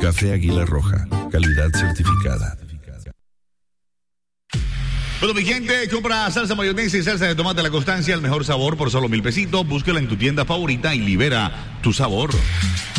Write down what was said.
Café Águila Roja, calidad certificada. Bueno, mi gente, compra salsa mayonesa y salsa de tomate a la Constancia, el mejor sabor por solo 1,000 pesitos. Búsquela en tu tienda favorita y libera tu sabor.